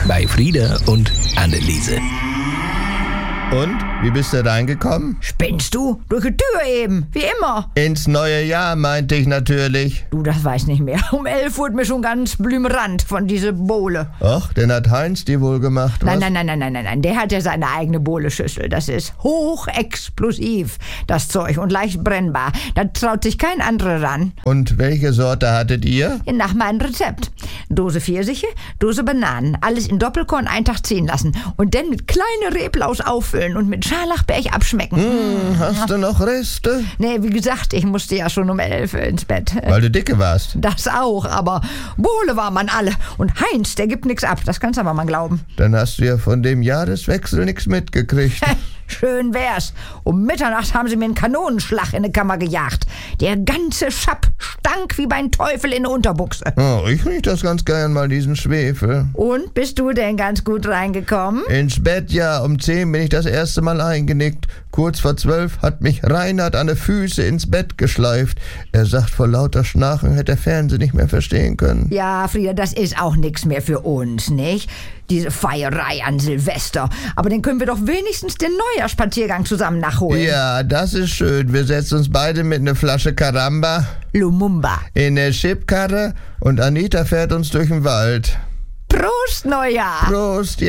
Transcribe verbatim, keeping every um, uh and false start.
bei Frieda und Anneliese. Und? Wie bist du reingekommen? Spinnst du? Durch die Tür eben, wie immer. Ins neue Jahr, meinte ich natürlich. Du, das weiß nicht mehr. Um elf wurde mir schon ganz blümerant von dieser Bohle. Ach, den hat Heinz die wohl gemacht, was? Nein, nein, nein, nein, nein, nein, nein. Der hat ja seine eigene Bohleschüssel. Das ist hochexplosiv, das Zeug, und leicht brennbar. Da traut sich kein anderer ran. Und welche Sorte hattet ihr? Nach meinem Rezept. Dose Pfirsiche, Dose Bananen. Alles in Doppelkorn einen Tag ziehen lassen. Und dann mit kleinen Reblaus auffüllen und mit Scharlachberg abschmecken. Hm, hast du noch Reste? Nee, wie gesagt, ich musste ja schon um elf ins Bett. Weil du dicke warst. Das auch, aber Bohle war man alle. Und Heinz, der gibt nichts ab. Das kannst du aber mal glauben. Dann hast du ja von dem Jahreswechsel nichts mitgekriegt. Schön wär's. Um Mitternacht haben sie mir einen Kanonenschlag in die Kammer gejagt. Der ganze Schapp stank wie beim Teufel in der Unterbuchse. Oh, ich riech das ganz gern mal, diesen Schwefel. Und, bist du denn ganz gut reingekommen? Ins Bett, ja. Um zehn bin ich das erste Mal eingenickt. Kurz vor zwölf hat mich Reinhard an den Füße ins Bett geschleift. Er sagt, vor lauter Schnarchen hätte der Fernsehen nicht mehr verstehen können. Ja, Frieda, das ist auch nichts mehr für uns, nicht? Diese Feierei an Silvester. Aber dann können wir doch wenigstens den Neujahrsspaziergang zusammen nachholen. Ja, das ist schön. Wir setzen uns beide mit einer Flasche Caramba Lumumba. in eine Chipkarre und Anita fährt uns durch den Wald. Prost, Neujahr! Prost, ja.